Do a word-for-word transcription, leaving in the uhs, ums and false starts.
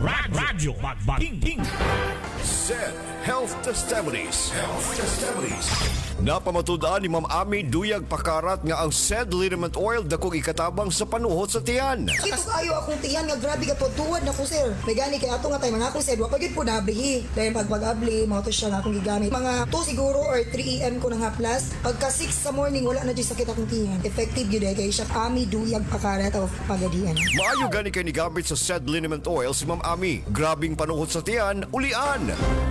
Radyo Magbating. Said Health Testimonies. Health Testimonies. Napamatudan ni Ma'am Ami Duyag Pakarat nga ang said liniment oil dakong ikatabang sa panuhot sa tiyan. Ito kayo akong tiyan nga grabe ka tuwad na ko sir. May gani kay ato nga tayo mga akong sir. Wapag yun po nablihi. Dahil pag pag-abli, mga to siya nga akong gigamit. Mga two siguro or three a m ko na nga plus. Pagka six sa morning, wala na dyan sakit akong tiyan. Effective yun eh. Kaya siya Ami Duyag Pakarat of Pagadian. Maayo gani kay ni gamit sa said liniment oil si Ma'am Ami. Grabing panuhot sa tiyan, ulian.